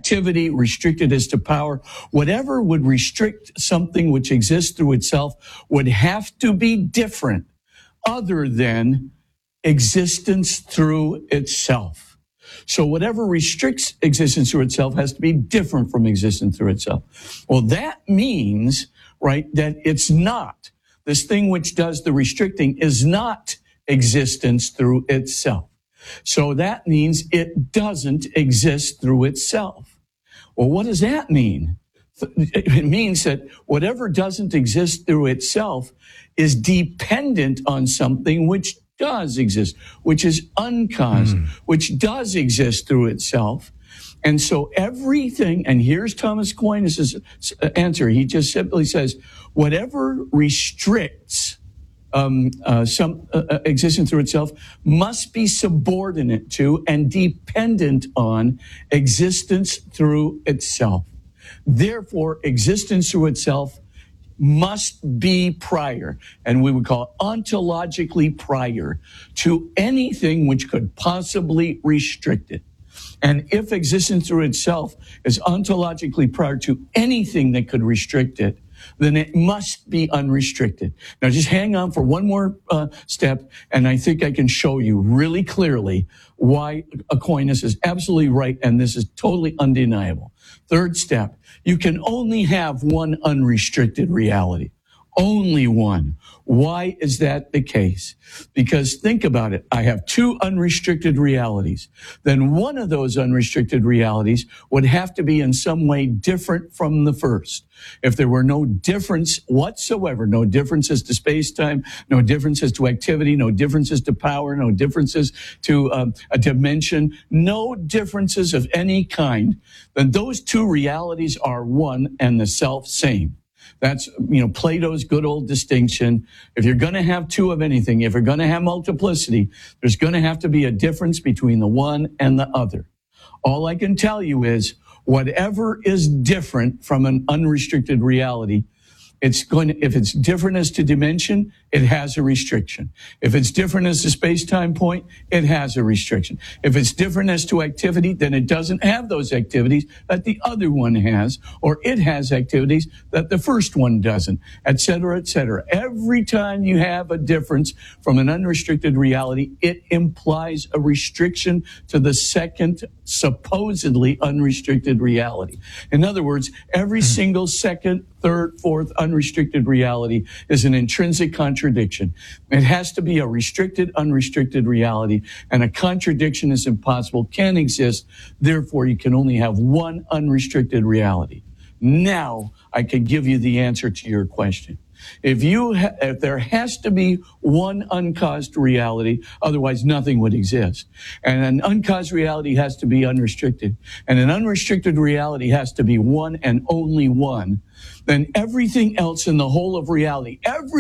activity, restricted as to power. Whatever would restrict something which exists through itself would have to be different other than existence through itself. So whatever restricts existence through itself has to be different from existence through itself. Well, that means, right, that it's not. This thing which does the restricting is not existence through itself. So that means it doesn't exist through itself. Well, what does that mean? It means that whatever doesn't exist through itself is dependent on something which does exist, which is uncaused, which does exist through itself. And so everything, and here's Thomas Aquinas' answer. He just simply says, whatever restricts some existence through itself must be subordinate to and dependent on existence through itself. Therefore, existence through itself must be prior, and we would call it ontologically prior to anything which could possibly restrict it. And if existence through itself is ontologically prior to anything that could restrict it, then it must be unrestricted. Now, just hang on for one more step, and I think I can show you really clearly why Aquinas is absolutely right, and this is totally undeniable. Third step, you can only have one unrestricted reality. Only one. Why is that the case? Because think about it. I have two unrestricted realities. Then one of those unrestricted realities would have to be in some way different from the first. If there were no difference whatsoever, no differences to space-time, no differences to activity, no differences to power, no differences to a dimension, no differences of any kind, then those two realities are one and the self-same. That's, Plato's good old distinction. If you're going to have two of anything, if you're going to have multiplicity, there's going to have to be a difference between the one and the other. All I can tell you is whatever is different from an unrestricted reality, if it's different as to dimension, it has a restriction. If it's different as to space-time point, it has a restriction. If it's different as to activity, then it doesn't have those activities that the other one has, or it has activities that the first one doesn't, et cetera, et cetera. Every time you have a difference from an unrestricted reality, it implies a restriction to the second supposedly unrestricted reality. In other words, every single second, third, fourth unrestricted reality is an intrinsic contradiction. It has to be a restricted, unrestricted reality, and a contradiction is impossible, can't exist. Therefore, you can only have one unrestricted reality. Now, I can give you the answer to your question. If there has to be one uncaused reality, otherwise nothing would exist. And an uncaused reality has to be unrestricted. And an unrestricted reality has to be one and only one. Then everything else in the whole of reality,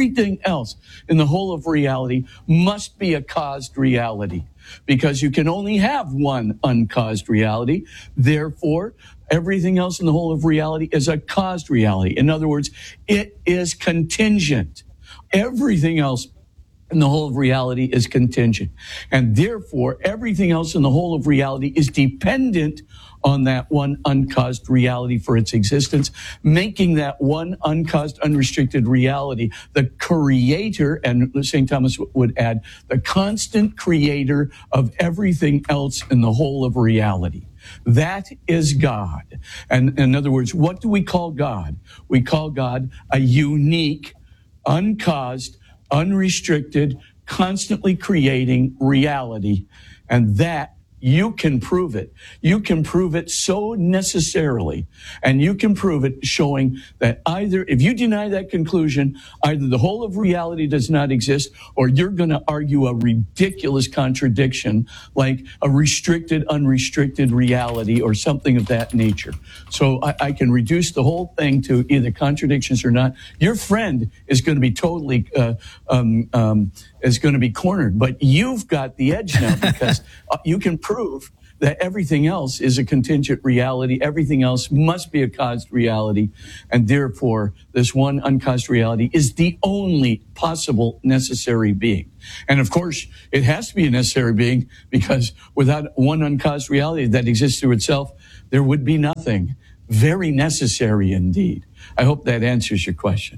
must be a caused reality. Because you can only have one uncaused reality. Therefore, everything else in the whole of reality is a caused reality. In other words, it is contingent. Everything else in the whole of reality is contingent. And therefore, everything else in the whole of reality is dependent on that one uncaused reality for its existence, making that one uncaused, unrestricted reality the creator, and St. Thomas would add, the constant creator of everything else in the whole of reality. That is God. And in other words, what do we call God? We call God a unique, uncaused, unrestricted, constantly creating reality. And that you can prove it. You can prove it so necessarily. And you can prove it showing that either, if you deny that conclusion, either the whole of reality does not exist, or you're going to argue a ridiculous contradiction like a restricted, unrestricted reality or something of that nature. So I can reduce the whole thing to either contradictions or not. Your friend is going to be totally is going to be cornered, but you've got the edge now because you can prove that everything else is a contingent reality. Everything else must be a caused reality. And therefore, this one uncaused reality is the only possible necessary being. And of course, it has to be a necessary being because without one uncaused reality that exists through itself, there would be nothing. Very necessary indeed. I hope that answers your question.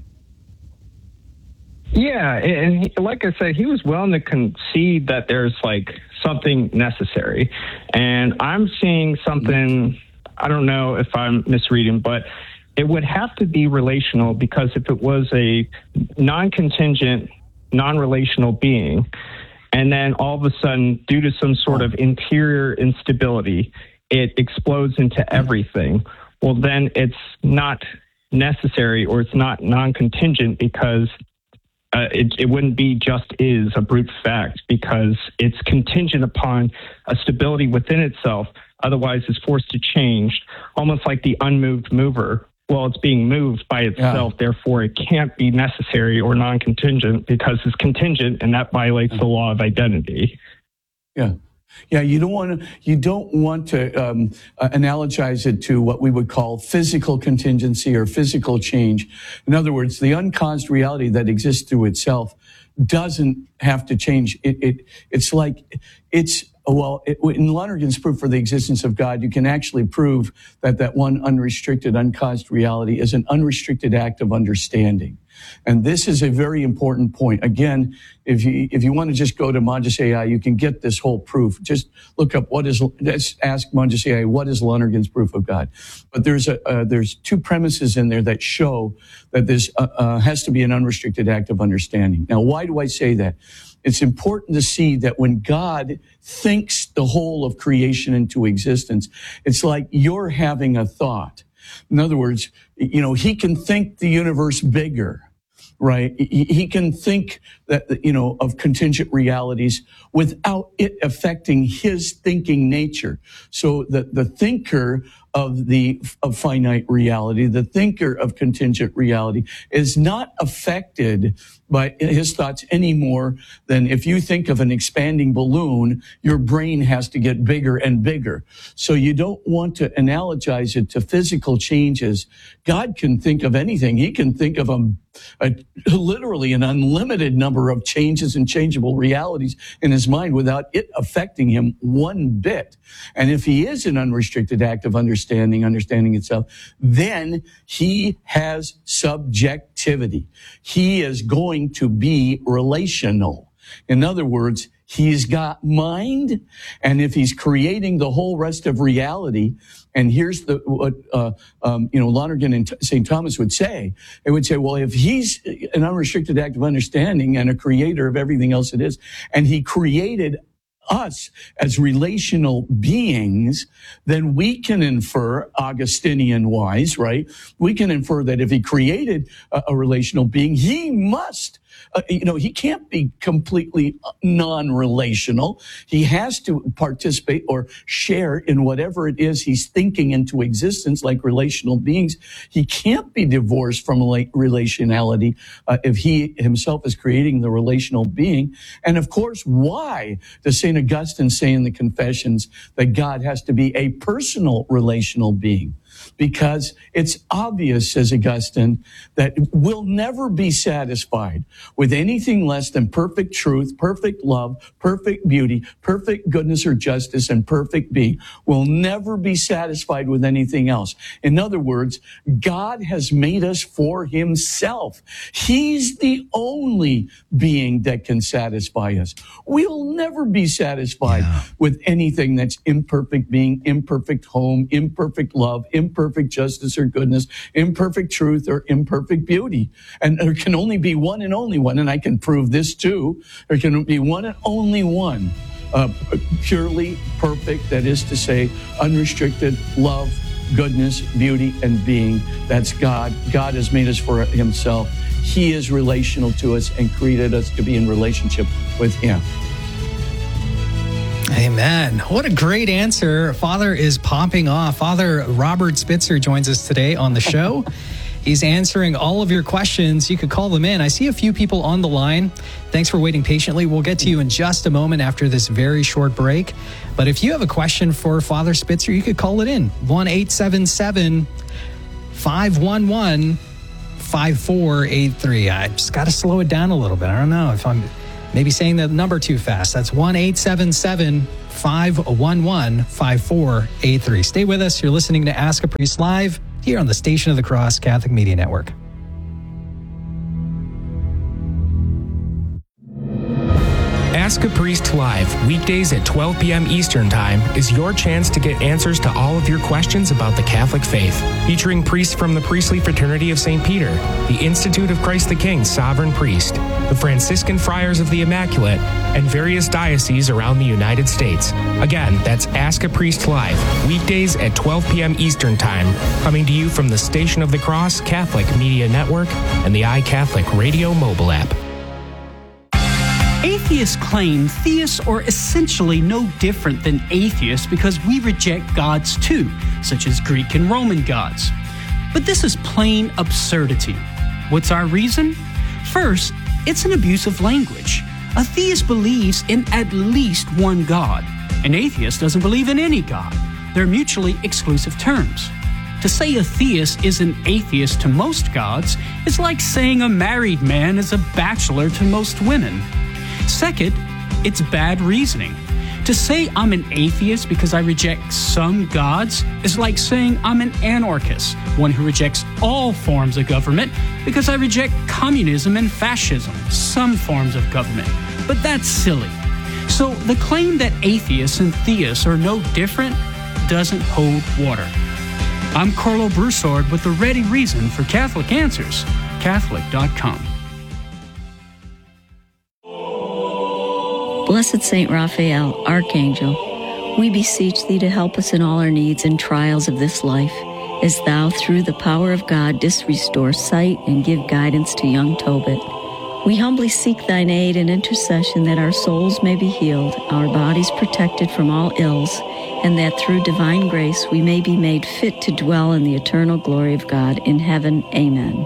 Yeah, and like I said, he was willing to concede that there's like something necessary. And I'm seeing something, I don't know if I'm misreading, but it would have to be relational, because if it was a non-contingent, non-relational being, and then all of a sudden, due to some sort of interior instability, it explodes into everything, well, then it's not necessary, or it's not non-contingent, because it wouldn't be just is a brute fact, because it's contingent upon a stability within itself. Otherwise, it's forced to change, almost like the unmoved mover. Well, it's being moved by itself. Yeah. Therefore, it can't be necessary or non-contingent, because it's contingent, and that violates the law of identity. Yeah. Yeah, you don't want to analogize it to what we would call physical contingency or physical change. In other words, the uncaused reality that exists through itself doesn't have to change. It's in Lonergan's proof for the existence of God, you can actually prove that one unrestricted, uncaused reality is an unrestricted act of understanding. And this is a very important point. Again, if you want to just go to Mondes AI, you can get this whole proof. Just look up let's ask Mondes AI, what is Lonergan's proof of God? But there's two premises in there that show that this has to be an unrestricted act of understanding. Now, why do I say that? It's important to see that when God thinks the whole of creation into existence, it's like you're having a thought. In other words, he can think the universe bigger, right? He can think that, of contingent realities without it affecting his thinking nature. So the thinker of finite reality, the thinker of contingent reality, is not affected by his thoughts any more than if you think of an expanding balloon, your brain has to get bigger and bigger. So you don't want to analogize it to physical changes. God can think of anything. He can think of literally an unlimited number of changes and changeable realities in his mind without it affecting him one bit. And if he is an unrestricted act of understanding itself, then he has subjectivity. He is going to be relational. In other words, he's got mind, and if he's creating the whole rest of reality, and here's what Lonergan and St. Thomas would say. They would say, well, if he's an unrestricted act of understanding and a creator of everything else it is, and he created us as relational beings, then we can infer, Augustinian-wise, right? We can infer that if he created a relational being, he must he can't be completely non-relational. He has to participate or share in whatever it is he's thinking into existence, like relational beings. He can't be divorced from relationality if he himself is creating the relational being. And of course, why does St. Augustine say in the Confessions that God has to be a personal relational being? Because it's obvious, says Augustine, that we'll never be satisfied with anything less than perfect truth, perfect love, perfect beauty, perfect goodness or justice, and perfect being. We'll never be satisfied with anything else. In other words, God has made us for himself. He's the only being that can satisfy us. We'll never be satisfied with anything that's imperfect being, imperfect home, imperfect love, imperfect justice or goodness, imperfect truth or imperfect beauty. And there can only be one and only one, and I can prove this too. There can be one and only one, purely perfect, that is to say, unrestricted love, goodness, beauty, and being. That's God. God has made us for himself. He is relational to us and created us to be in relationship with him. Amen. What a great answer. Father is popping off. Father Robert Spitzer joins us today on the show. He's answering all of your questions. You could call them in. I see a few people on the line. Thanks for waiting patiently. We'll get to you in just a moment after this very short break. But if you have a question for Father Spitzer, you could call it in. 1-877-511-5483. I just got to slow it down a little bit. I don't know if I'm maybe saying the number too fast. That's 1-877-511-5483. 888-511-5483. Stay with us. You're listening to Ask a Priest Live here on the Station of the Cross Catholic Media Network. Ask a Priest Live, weekdays at 12 p.m. Eastern Time, is your chance to get answers to all of your questions about the Catholic faith. Featuring priests from the Priestly Fraternity of St. Peter, the Institute of Christ the King Sovereign Priest, the Franciscan Friars of the Immaculate, and various dioceses around the United States. Again, that's Ask a Priest Live, weekdays at 12 p.m. Eastern Time, coming to you from the Station of the Cross Catholic Media Network and the iCatholic Radio mobile app. Atheists claim theists are essentially no different than atheists because we reject gods too, such as Greek and Roman gods. But this is plain absurdity. What's our reason? First, it's an abuse of language. A theist believes in at least one God. An atheist doesn't believe in any God. They're mutually exclusive terms. To say a theist is an atheist to most gods is like saying a married man is a bachelor to most women. Second, it's bad reasoning. To say I'm an atheist because I reject some gods is like saying I'm an anarchist, one who rejects all forms of government because I reject communism and fascism, some forms of government. But that's silly. So the claim that atheists and theists are no different doesn't hold water. I'm Carlo Broussard with the ready reason for Catholic Answers, Catholic.com. Blessed Saint Raphael, Archangel, we beseech thee to help us in all our needs and trials of this life, as thou, through the power of God, didst restore sight and give guidance to young Tobit. We humbly seek thine aid and intercession that our souls may be healed, our bodies protected from all ills, and that through divine grace we may be made fit to dwell in the eternal glory of God in heaven. Amen.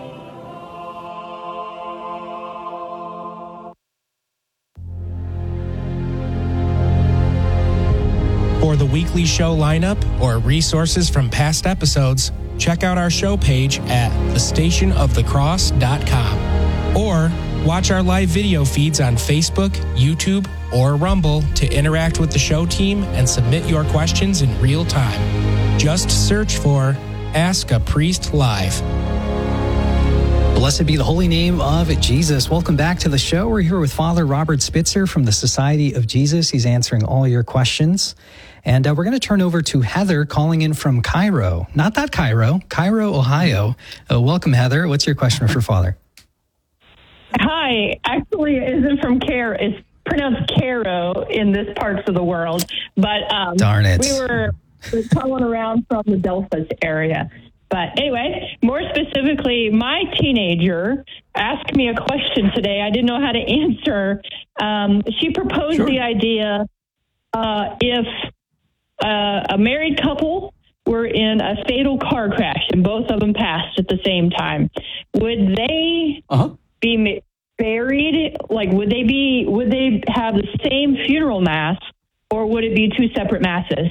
For the weekly show lineup or resources from past episodes, check out our show page at thestationofthecross.com. Or watch our live video feeds on Facebook, YouTube, or Rumble to interact with the show team and submit your questions in real time. Just search for Ask a Priest Live. Blessed be the holy name of Jesus. Welcome back to the show. We're here with Father Robert Spitzer from the Society of Jesus. He's answering all your questions. And we're going to turn over to Heather calling in from Cairo. Not that Cairo, Ohio. Welcome, Heather. What's your question for Father? Hi. Actually, it isn't from Cairo. It's pronounced Cairo in this parts of the world. But darn it. We were calling around from the Delphos area. But anyway, more specifically, my teenager asked me a question today. I didn't know how to answer. She proposed the idea if a married couple were in a fatal car crash and both of them passed at the same time, would they be buried? Like, would they have the same funeral mass, or would it be two separate masses?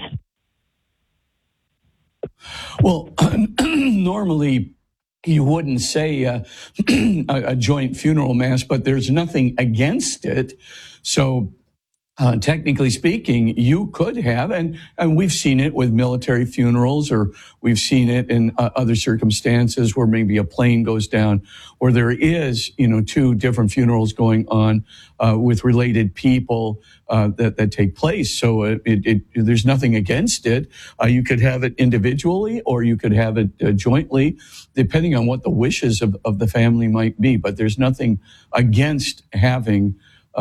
Well, normally you wouldn't say a joint funeral mass, but there's nothing against it. So technically speaking, you could have, and we've seen it with military funerals, or we've seen it in other circumstances where maybe a plane goes down, or there is, two different funerals going on with related people that take place. So there's nothing against it. You could have it individually, or you could have it jointly, depending on what the wishes of the family might be. But there's nothing against having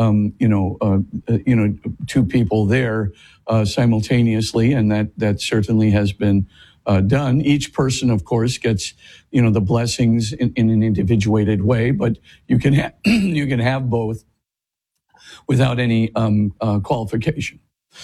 two people there simultaneously, and that certainly has been done. Each person, of course, gets the blessings in an individuated way, but you can have both without any qualification.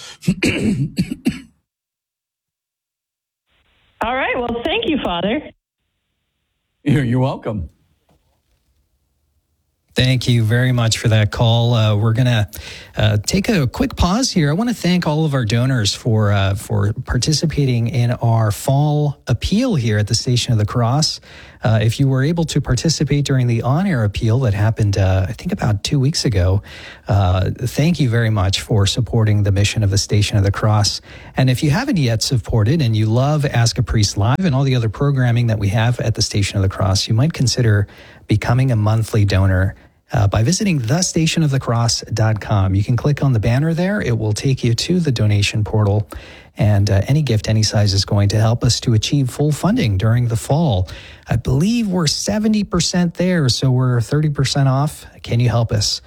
All right. Well, thank you, Father. You're welcome. Thank you very much for that call. We're going to take a quick pause here. I want to thank all of our donors for participating in our fall appeal here at the Station of the Cross. If you were able to participate during the on-air appeal that happened, I think about 2 weeks ago, thank you very much for supporting the mission of the Station of the Cross. And if you haven't yet supported and you love Ask a Priest Live and all the other programming that we have at the Station of the Cross, you might consider becoming a monthly donor by visiting thestationofthecross.com. You can click on the banner there. It will take you to the donation portal. And any gift, any size is going to help us to achieve full funding during the fall. I believe we're 70% there, so we're 30% off. Can you help us?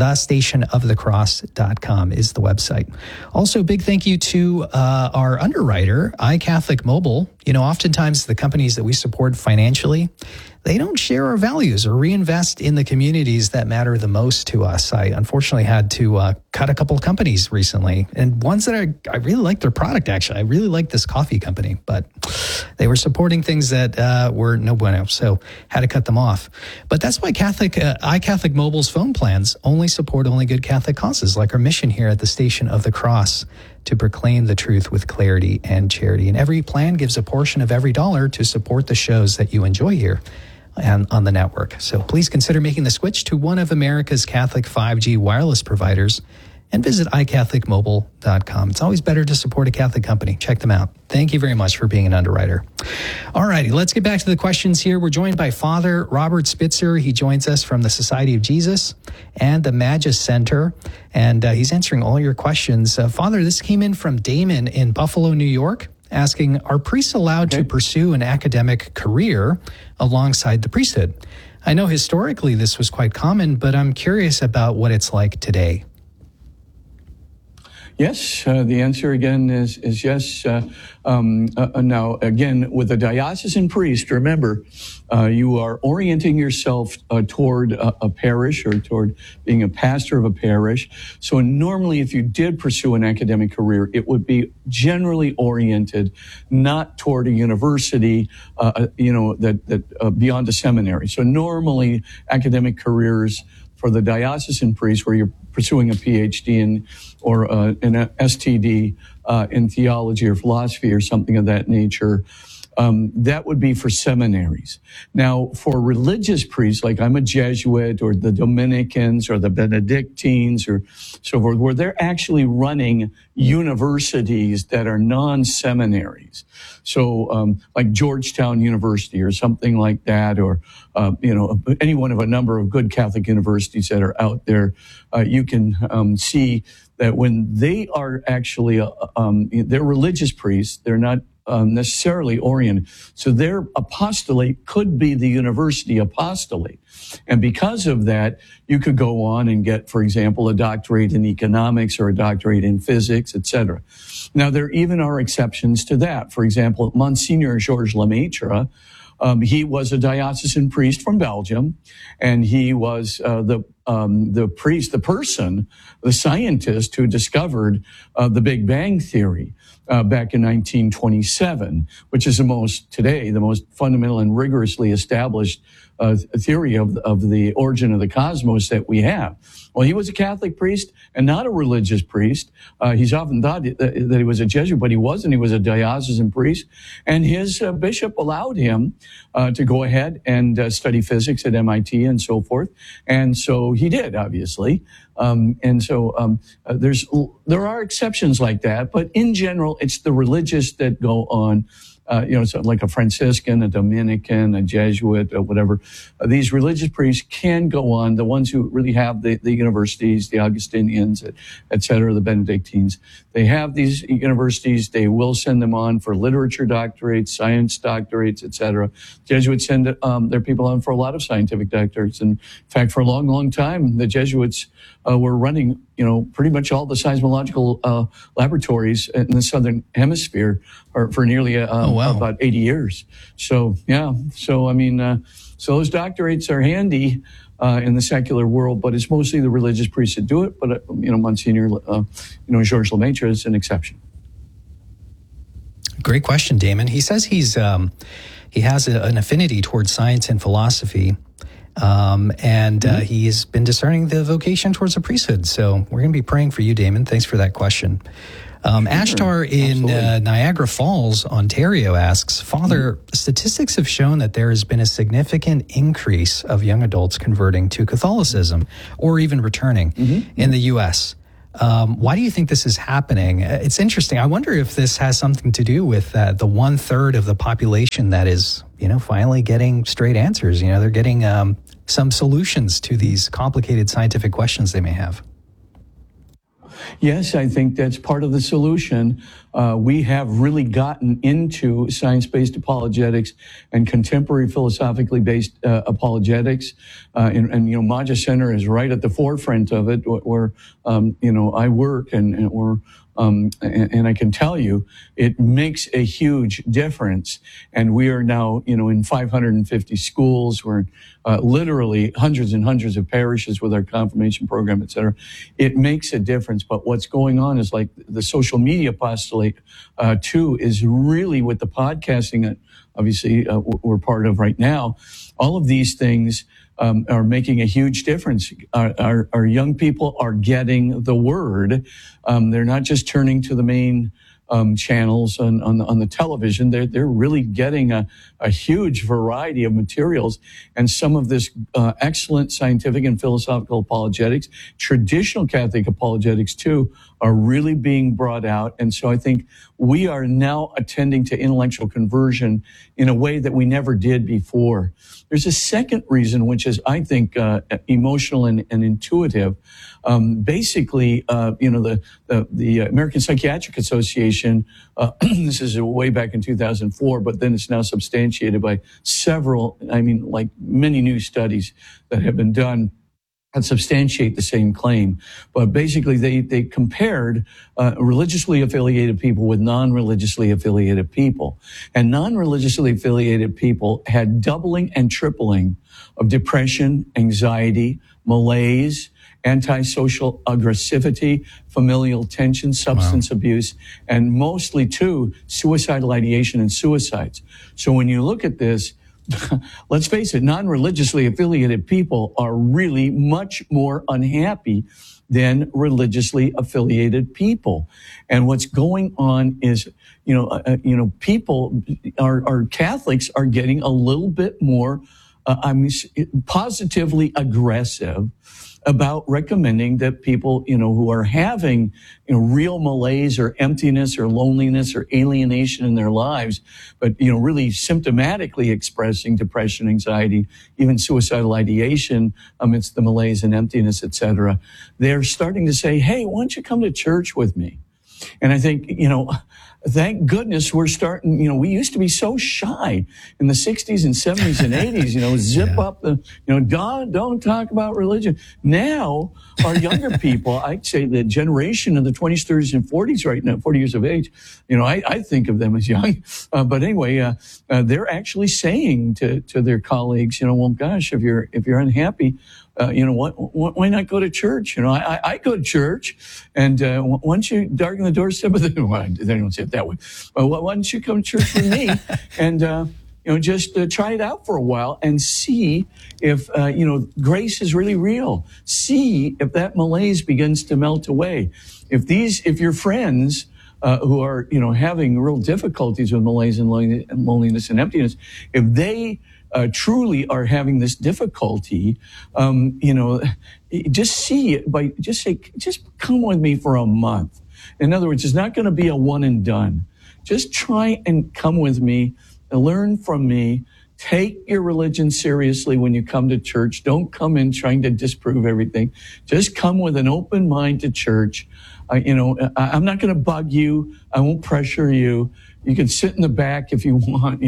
Thestationofthecross.com is the website. Also, big thank you to our underwriter, iCatholic Mobile. You know, oftentimes the companies that we support financially, they don't share our values or reinvest in the communities that matter the most to us. I unfortunately had to cut a couple of companies recently, and ones that I really like their product, actually. I really like this coffee company, but they were supporting things that were no bueno, so had to cut them off. But that's why iCatholic Mobile's phone plans only support only good Catholic causes, like our mission here at the Station of the Cross, to proclaim the truth with clarity and charity. And every plan gives a portion of every dollar to support the shows that you enjoy here and on the network. So please consider making the switch to one of America's Catholic 5G wireless providers and visit iCatholicMobile.com. It's always better to support a Catholic company. Check them out. Thank you very much for being an underwriter. All righty, let's get back to the questions here. We're joined by Father Robert Spitzer. He joins us from the Society of Jesus and the Magis Center, and he's answering all your questions. Father, this came in from Damon in Buffalo, New York, asking, are priests allowed to pursue an academic career alongside the priesthood? I know historically this was quite common, but I'm curious about what it's like today. Yes, the answer again is yes. Now, again, with a diocesan priest, remember, you are orienting yourself toward a parish or toward being a pastor of a parish. So normally, if you did pursue an academic career, it would be generally oriented not toward a university, that beyond a seminary. So normally, academic careers for the diocesan priest, where you're pursuing a PhD or an STD in theology or philosophy or something of that nature, that would be for seminaries. Now, for religious priests, like I'm a Jesuit or the Dominicans or the Benedictines or so forth, where they're actually running universities that are non-seminaries. So like Georgetown University or something like that, or any one of a number of good Catholic universities that are out there, you can see that when they are actually they're religious priests, they're not necessarily oriented. So their apostolate could be the university apostolate. And because of that, you could go on and get, for example, a doctorate in economics or a doctorate in physics, etc. Now, there even are exceptions to that. For example, Monsignor Georges Lemaitre, he was a diocesan priest from Belgium, and he was the priest, the scientist who discovered the Big Bang Theory back in 1927, which is the most fundamental and rigorously established theory of the origin of the cosmos that we have. Well, he was a Catholic priest and not a religious priest. He's often thought that he was a Jesuit, but he wasn't. He was a diocesan priest. And his bishop allowed him to go ahead and study physics at MIT and so forth. And so he did, obviously. There are exceptions like that, but in general, it's the religious that go on. So like a Franciscan, a Dominican, a Jesuit, or whatever. These religious priests can go on. The ones who really have the universities, the Augustinians, et cetera, the Benedictines, they have these universities. They will send them on for literature doctorates, science doctorates, et cetera. Jesuits send their people on for a lot of scientific doctorates. And in fact, for a long, long time, the Jesuits were running, pretty much all the seismological laboratories in the Southern Hemisphere for nearly about 80 years. So, yeah. So, so those doctorates are handy in the secular world, but it's mostly the religious priests that do it. But, Monsignor, Georges Lemaitre is an exception. Great question, Damon. He says he has an affinity towards science and philosophy. And he has been discerning the vocation towards the priesthood. So we're going to be praying for you, Damon. Thanks for that question. Ashtar in Niagara Falls, Ontario asks, Father, statistics have shown that there has been a significant increase of young adults converting to Catholicism or even returning in the U.S. Why do you think this is happening? It's interesting. I wonder if this has something to do with the 1/3 of the population that is, finally getting straight answers. They're getting some solutions to these complicated scientific questions they may have. Yes, I think that's part of the solution. We have really gotten into science-based apologetics and contemporary philosophically based apologetics. And Maggia Center is right at the forefront of it, where, I work and we're, and I can tell you, it makes a huge difference. And we are now, in 550 schools. We're literally hundreds and hundreds of parishes with our confirmation program, et cetera. It makes a difference. But what's going on is like the social media postulate, too, is really with the podcasting that obviously we're part of right now. All of these things are making a huge difference. Our young people are getting the word. They're not just turning to the main channels on the television. They're really getting a huge variety of materials, and some of this excellent scientific and philosophical apologetics, traditional Catholic apologetics too, are really being brought out. And so I think we are now attending to intellectual conversion in a way that we never did before. There's a second reason, which is, I think, emotional and intuitive. Basically, the American Psychiatric Association, this is way back in 2004, but then it's now substantiated by many new studies that have been done and substantiate the same claim. But basically, they compared religiously affiliated people with non-religiously affiliated people. And non-religiously affiliated people had doubling and tripling of depression, anxiety, malaise, antisocial aggressivity, familial tension, substance abuse, and mostly, too, suicidal ideation and suicides. So when you look at this, let's face it, non-religiously affiliated people are really much more unhappy than religiously affiliated people. And what's going on is, people, our Catholics are getting a little bit more, positively aggressive about recommending that people, who are having, real malaise or emptiness or loneliness or alienation in their lives, but, really symptomatically expressing depression, anxiety, even suicidal ideation amidst the malaise and emptiness, et cetera. They're starting to say, hey, why don't you come to church with me? And I think, thank goodness we're starting, we used to be so shy in the 60s and 70s and 80s, zip up the, don't talk about religion. Now, our younger people, I'd say the generation of the 20s, 30s, and 40s right now, 40 years of age, I think of them as young. But anyway, they're actually saying to their colleagues, well, gosh, if you're unhappy, why not go to church? I go to church, and once you darken the doorstep of the, well, they don't say it that way. Why don't you come to church with me and, just try it out for a while and see if, grace is really real. See if that malaise begins to melt away. If your friends, who are, having real difficulties with malaise and loneliness and emptiness, if they truly are having this difficulty, just see it just come with me for a month. In other words, it's not going to be a one and done. Just try and come with me, learn from me. Take your religion seriously when you come to church. Don't come in trying to disprove everything. Just come with an open mind to church. I'm not going to bug you. I won't pressure you. You can sit in the back if you want,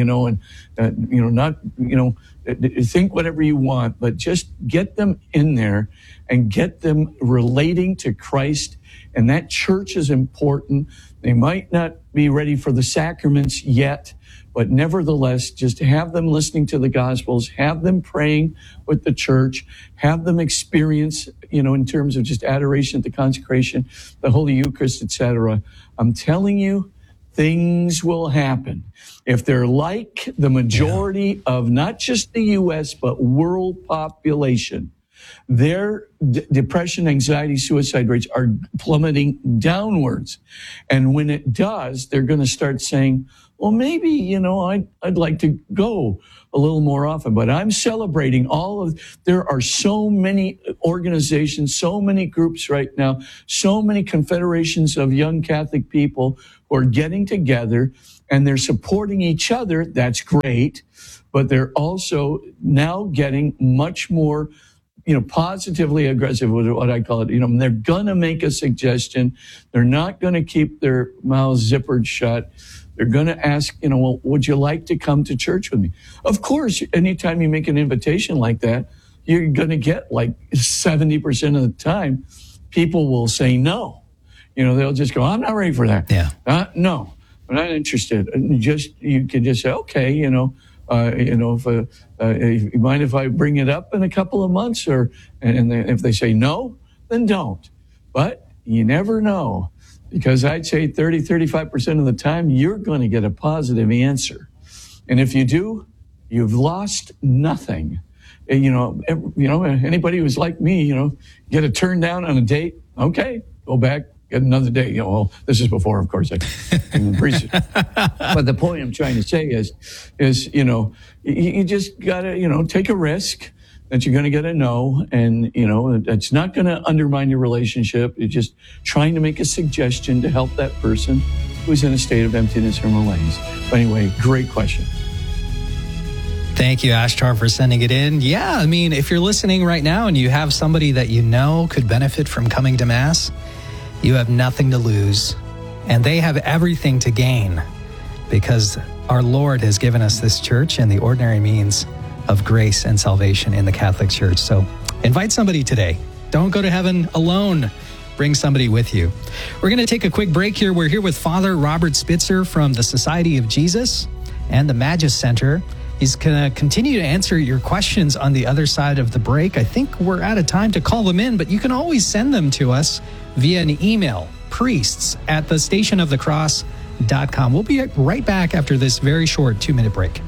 think whatever you want, but just get them in there and get them relating to Christ. And that church is important. They might not be ready for the sacraments yet, but nevertheless, just have them listening to the Gospels, have them praying with the church, have them experience, in terms of just adoration at the consecration, the Holy Eucharist, etc. I'm telling you, things will happen. If they're like the majority of not just the U.S., but world population, their depression, anxiety, suicide rates are plummeting downwards. And when it does, they're going to start saying, well, maybe, I'd like to go a little more often. But I'm celebrating there are so many organizations, so many groups right now, so many confederations of young Catholic people who are getting together and they're supporting each other. That's great. But they're also now getting much more positively aggressive with what I call it. They're going to make a suggestion. They're not going to keep their mouths zippered shut. They're going to ask, well, would you like to come to church with me? Of course, anytime you make an invitation like that, you're going to get like 70% of the time, people will say no. They'll just go, I'm not ready for that. Yeah. No, I'm not interested. And you can just say, okay, if you mind if I bring it up in a couple of months, if they say no, then don't. But you never know, because I'd say 35% of the time you're going to get a positive answer. And if you do, you've lost nothing. Anybody who's like me, get a turn down on a date. Okay, go back, get another date. This is before, of course, But the point I'm trying to say is, you just gotta, take a risk that you're going to get a no, and, it's not going to undermine your relationship. You're just trying to make a suggestion to help that person who's in a state of emptiness or malaise. But anyway, great question. Thank you, Ashtar, for sending it in. Yeah, if you're listening right now and you have somebody that could benefit from coming to Mass, you have nothing to lose, and they have everything to gain, because our Lord has given us this church and the ordinary means of grace and salvation in the Catholic Church. So invite somebody today. Don't go to heaven alone. Bring somebody with you. We're going to take a quick break here. We're here with Father Robert Spitzer from the Society of Jesus and the Magis Center. He's going to continue to answer your questions on the other side of the break. I think we're out of time to call them in, but you can always send them to us via an email, priests@thestationofthecross.com. We'll be right back after this very short 2-minute break.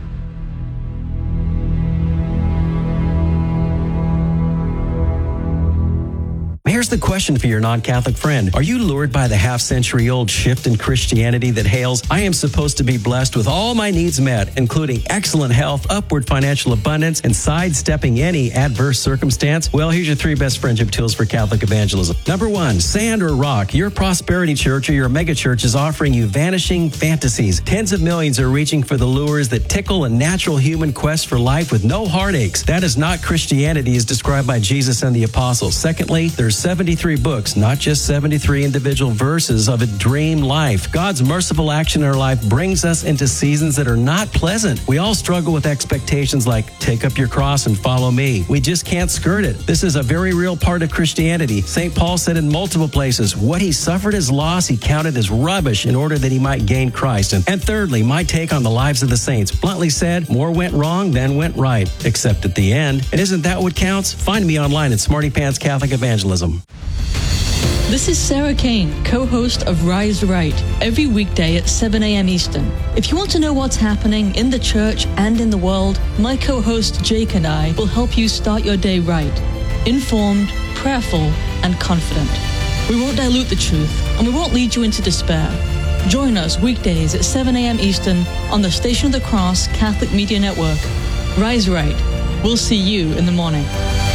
Here's the question for your non-Catholic friend. Are you lured by the half-century-old shift in Christianity that hails, I am supposed to be blessed with all my needs met, including excellent health, upward financial abundance, and sidestepping any adverse circumstance? Well, here's your 3 best friendship tools for Catholic evangelism. Number 1, sand or rock. Your prosperity church or your megachurch is offering you vanishing fantasies. Tens of millions are reaching for the lures that tickle a natural human quest for life with no heartaches. That is not Christianity as described by Jesus and the apostles. Secondly, there's 73 books, not just 73 individual verses of a dream life. God's merciful action in our life brings us into seasons that are not pleasant. We all struggle with expectations like, take up your cross and follow me. We just can't skirt it. This is a very real part of Christianity. St. Paul said in multiple places, what he suffered as loss, he counted as rubbish in order that he might gain Christ. And thirdly, my take on the lives of the saints. Bluntly said, more went wrong than went right, except at the end. And isn't that what counts? Find me online at Smarty Pants Catholic Evangelism. This is Sarah Kane, co-host of Rise Right, every weekday at 7 a.m. Eastern. If you want to know what's happening in the church and in the world, my co-host Jake and I will help you start your day right, informed, prayerful, and confident. We won't dilute the truth, and we won't lead you into despair. Join us weekdays at 7 a.m. Eastern on the Station of the Cross Catholic Media Network. Rise Right. We'll see you in the morning.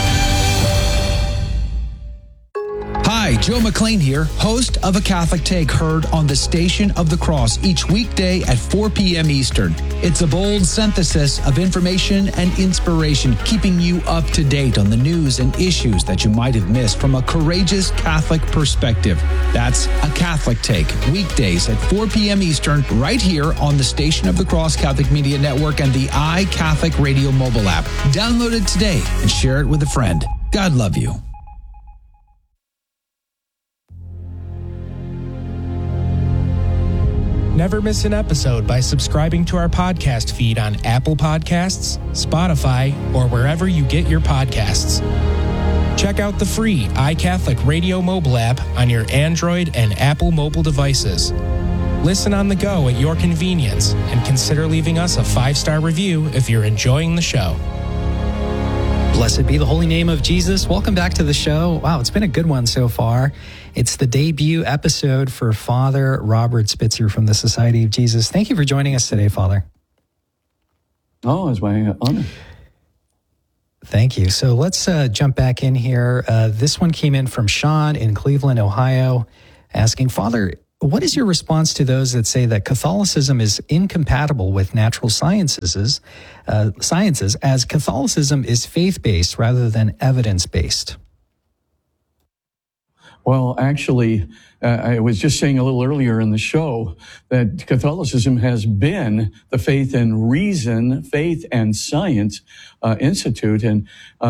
Hi, Joe McLean here, host of A Catholic Take, heard on the Station of the Cross each weekday at 4 p.m. Eastern. It's a bold synthesis of information and inspiration, keeping you up to date on the news and issues that you might have missed from a courageous Catholic perspective. That's A Catholic Take, weekdays at 4 p.m. Eastern, right here on the Station of the Cross Catholic Media Network and the iCatholic Radio mobile app. Download it today and share it with a friend. God love you. Never miss an episode by subscribing to our podcast feed on Apple Podcasts, Spotify, or wherever you get your podcasts. Check out the free iCatholic Radio mobile app on your Android and Apple mobile devices. Listen on the go at your convenience, and consider leaving us a 5-star review if you're enjoying the show. Blessed be the holy name of Jesus. Welcome back to the show. Wow, it's been a good one so far. It's the debut episode for Father Robert Spitzer from the Society of Jesus. Thank you for joining us today, Father. Oh, it's my honor. Thank you. So let's jump back in here. This one came in from Sean in Cleveland, Ohio, asking, Father, what is your response to those that say that Catholicism is incompatible with natural sciences, as Catholicism is faith-based rather than evidence-based? Well, actually, I was just saying a little earlier in the show that Catholicism has been the Faith and Reason, Faith and Science Institute, and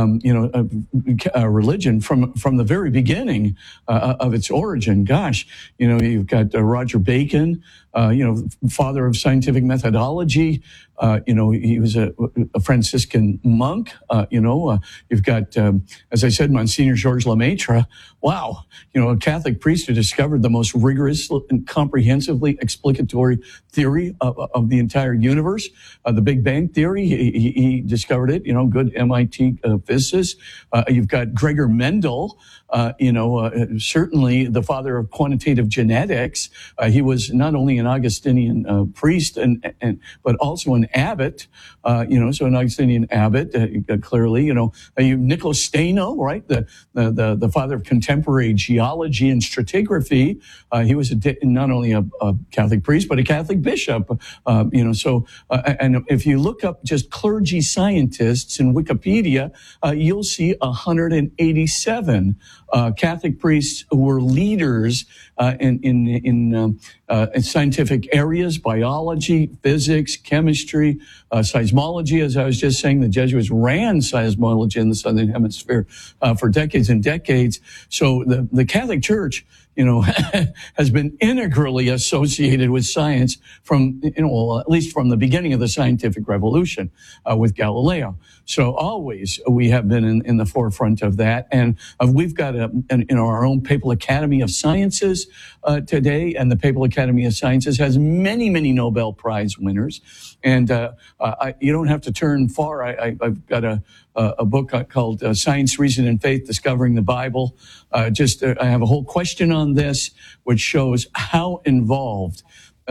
religion from the very beginning of its origin. Gosh, you've got Roger Bacon, father of scientific methodology. He was a Franciscan monk. You've got, as I said, Monsignor Georges Lemaitre. Wow, a Catholic priest who discovered the most rigorous and comprehensively explicatory theory of the entire universe, the Big Bang Theory. He discovered it. Good MIT physicist. You've got Gregor Mendel. Certainly the father of quantitative genetics. He was not only an Augustinian priest but also an abbot. So an Augustinian abbot. Clearly, Nicholas Steno, right? The father of contemporary geology and stratigraphy. He was not only a Catholic priest but a Catholic bishop. And if you look up just clergy scientists in Wikipedia, you'll see 187 Catholic priests who were leaders in scientific areas: biology, physics, chemistry, seismology. As I was just saying, the Jesuits ran seismology in the Southern Hemisphere for decades and decades. So the Catholic Church, has been integrally associated with science from, at least from the beginning of the scientific revolution with Galileo. So always we have been in the forefront of that. And we've got our own Papal Academy of Sciences today. And the Papal Academy of Sciences has many, many Nobel Prize winners. And you don't have to turn far. I've got a book called Science, Reason, and Faith, Discovering the Bible. I have a whole question on this, which shows how involved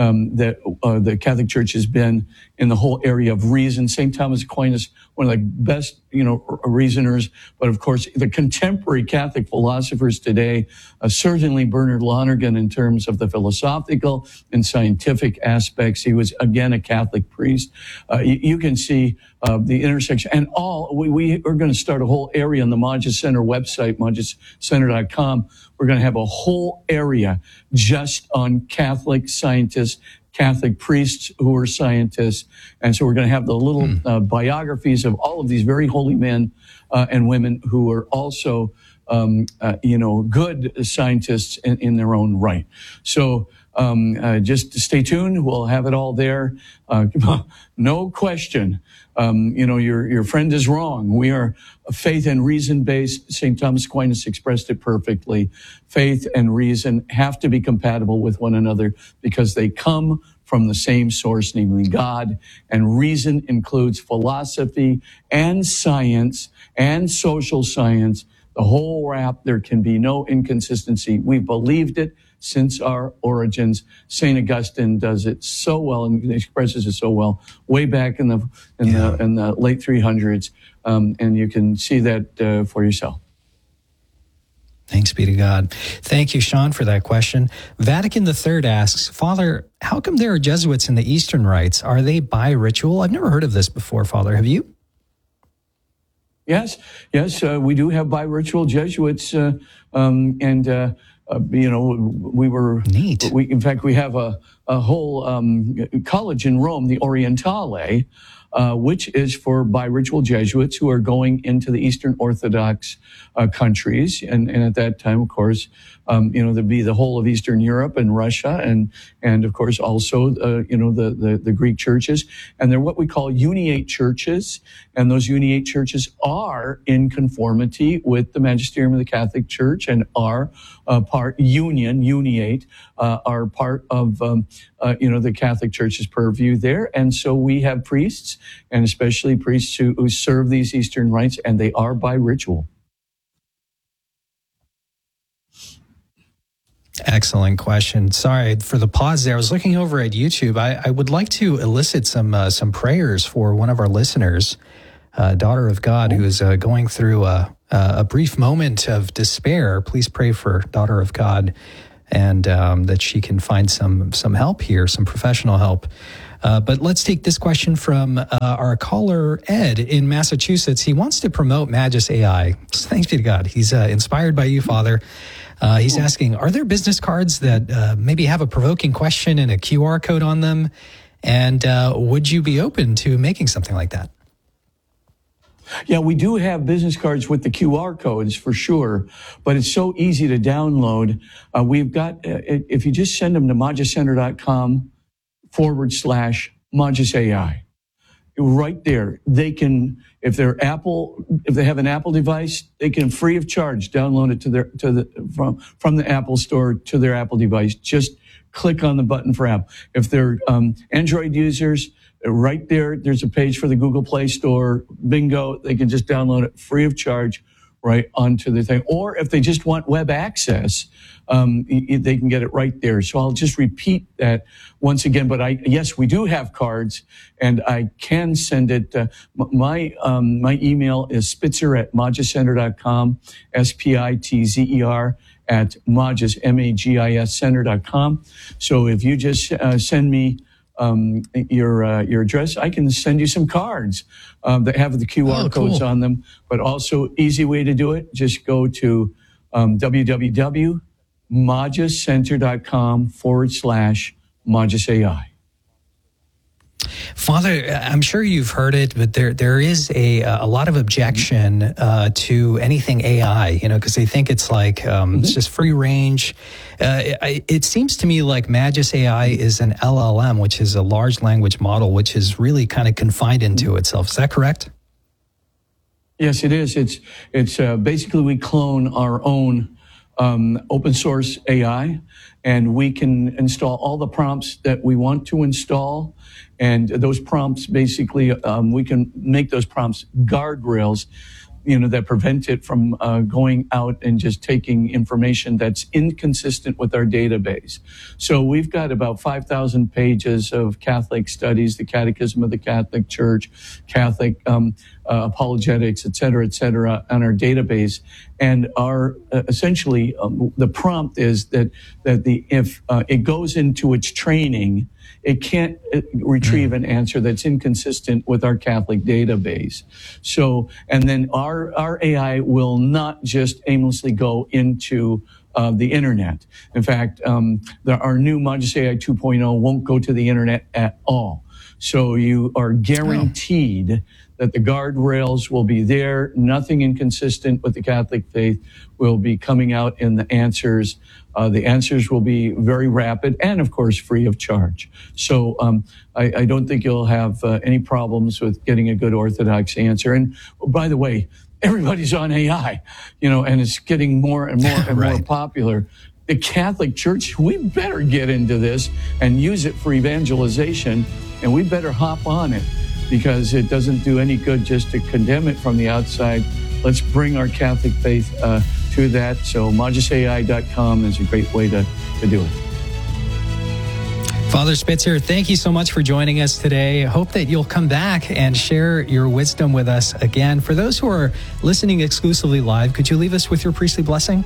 the Catholic Church has been in the whole area of reason. St. Thomas Aquinas, one of the best, reasoners, but of course, the contemporary Catholic philosophers today, certainly Bernard Lonergan in terms of the philosophical and scientific aspects. He was, again, a Catholic priest. You can see the intersection. And we are going to start a whole area on the Magis Center website, magiscenter.com. We're going to have a whole area just on Catholic scientists, Catholic priests who are scientists. And so we're going to have the little biographies of all of these very holy men and women who are also, good scientists in their own right. So just stay tuned. We'll have it all there. No question. Your friend is wrong. We are faith and reason based. St. Thomas Aquinas expressed it perfectly. Faith and reason have to be compatible with one another because they come from the same source, namely God. And reason includes philosophy and science and social science. The whole wrap. There can be no inconsistency. We believed it since our origins. St. Augustine does it so well and expresses it so well way back in the late 300s. And you can see that for yourself. Thanks be to God. Thank you, Sean, for that question. Vatican III asks, Father, how come there are Jesuits in the Eastern Rites? Are they bi-ritual? I've never heard of this before, Father. Have you? Yes, we do have bi-ritual Jesuits, we were neat. In fact, we have a whole college in Rome, the Orientale, which is for bi-ritual Jesuits who are going into the Eastern Orthodox countries, and at that time, of course, there'd be the whole of Eastern Europe and Russia, and of course also the Greek churches, and they're what we call uniate churches, and those uniate churches are in conformity with the magisterium of the Catholic Church and are uniate, are part of the Catholic Church's purview there. And so we have priests, and especially priests who serve these Eastern rites, and they are by ritual. Excellent question. Sorry for the pause there. I was looking over at YouTube. I would like to elicit some prayers for one of our listeners, Daughter of God, who is going through a brief moment of despair. Please pray for Daughter of God, and that she can find some help here, some professional help. But let's take this question from our caller, Ed, in Massachusetts. He wants to promote Magis AI. Thanks be to God. He's inspired by you, Father. He's asking, are there business cards that maybe have a provoking question and a QR code on them? And would you be open to making something like that? Yeah, we do have business cards with the QR codes for sure, but it's so easy to download. We've got, if you just send them to magicenter.com/Magis AI, right there, they can, if they have an Apple device, they can free of charge download it from the Apple Store to their Apple device. Just click on the button for Apple. If they're Android users, right there's a page for the Google Play Store. Bingo, they can just download it free of charge right onto the thing. Or if they just want web access, they can get it right there. So I'll just repeat that once again. But yes, we do have cards, and I can send it. My email is spitzer@magicenter.com, SPITZER @Magis, MAGIS center.com. So if you just send me your address, I can send you some cards that have the QR codes on them. But also, easy way to do it, just go to www.magiscenter.com/Magis AI. Father, I'm sure you've heard it, but there is a lot of objection to anything AI, because they think it's like it's just free range. It seems to me like Magis AI is an LLM, which is a large language model, which is really kind of confined into itself. Is that correct? Yes, it is. It's basically we clone our own open source AI, and we can install all the prompts that we want to install. And those prompts, basically, we can make those prompts guardrails, that prevent it from going out and just taking information that's inconsistent with our database. So we've got about 5,000 pages of Catholic studies, the Catechism of the Catholic Church, Catholic apologetics, et cetera, on our database. And our essentially the prompt is that if it goes into its training, it can't retrieve an answer that's inconsistent with our Catholic database. So, and then our AI will not just aimlessly go into the internet. In fact, our new Magis AI 2.0 won't go to the internet at all. So you are guaranteed that the guardrails will be there. Nothing inconsistent with the Catholic faith will be coming out in the answers. The answers will be very rapid and, of course, free of charge. So I don't think you'll have any problems with getting a good Orthodox answer. And by the way, everybody's on AI, and it's getting more and more and more popular. The Catholic Church, we better get into this and use it for evangelization, and we better hop on it, because it doesn't do any good just to condemn it from the outside. Let's bring our Catholic faith to that. So magisai.com is a great way to do it. Father Spitzer, thank you so much for joining us today. I hope that you'll come back and share your wisdom with us again. For those who are listening exclusively live, could you leave us with your priestly blessing?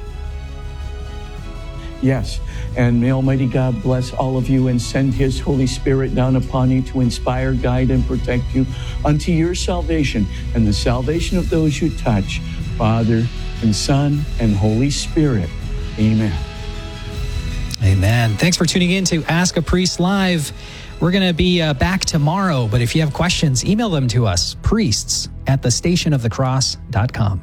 Yes. And may Almighty God bless all of you and send His Holy Spirit down upon you to inspire, guide, and protect you unto your salvation and the salvation of those you touch, Father and Son and Holy Spirit. Amen. Amen. Thanks for tuning in to Ask a Priest Live. We're going to be back tomorrow, but if you have questions, email them to us, priests@thestationofthecross.com.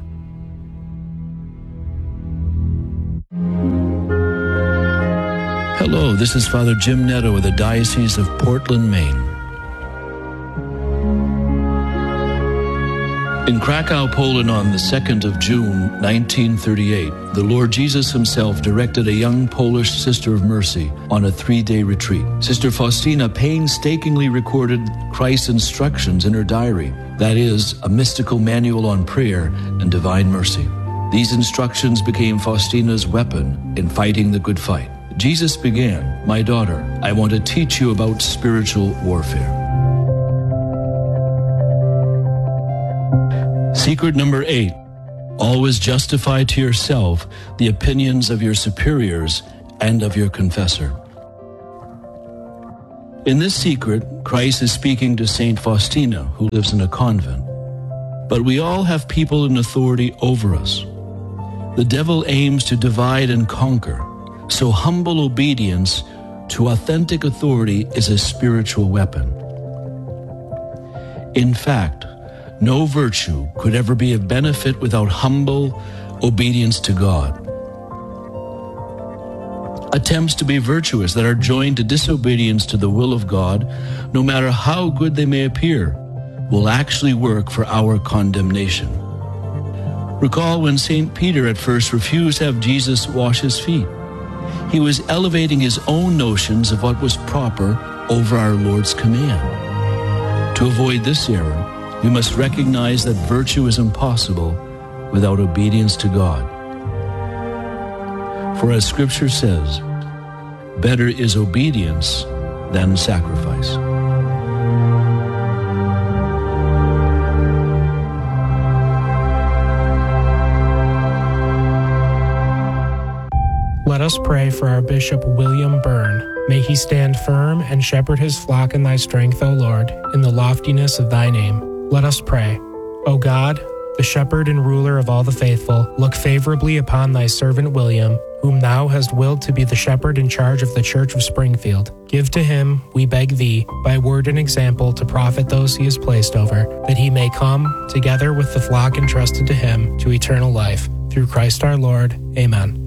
Hello, this is Father Jim Netto with the Diocese of Portland, Maine. In Krakow, Poland on the 2nd of June, 1938, the Lord Jesus himself directed a young Polish Sister of Mercy on a 3-day retreat. Sister Faustina painstakingly recorded Christ's instructions in her diary, that is, a mystical manual on prayer and divine mercy. These instructions became Faustina's weapon in fighting the good fight. Jesus began, "My daughter, I want to teach you about spiritual warfare." Secret number 8, always justify to yourself the opinions of your superiors and of your confessor. In this secret, Christ is speaking to Saint Faustina, who lives in a convent. But we all have people in authority over us. The devil aims to divide and conquer, so humble obedience to authentic authority is a spiritual weapon. In fact, no virtue could ever be of benefit without humble obedience to God. Attempts to be virtuous that are joined to disobedience to the will of God, no matter how good they may appear, will actually work for our condemnation. Recall when St. Peter at first refused to have Jesus wash his feet. He was elevating his own notions of what was proper over our Lord's command. To avoid this error, we must recognize that virtue is impossible without obedience to God. For as Scripture says, better is obedience than sacrifice. Let us pray for our Bishop William Byrne. May he stand firm and shepherd his flock in thy strength, O Lord, in the loftiness of thy name. Let us pray. O God, the shepherd and ruler of all the faithful, look favorably upon thy servant William, whom thou hast willed to be the shepherd in charge of the Church of Springfield. Give to him, we beg thee, by word and example to profit those he has placed over, that he may come, together with the flock entrusted to him, to eternal life. Through Christ our Lord. Amen.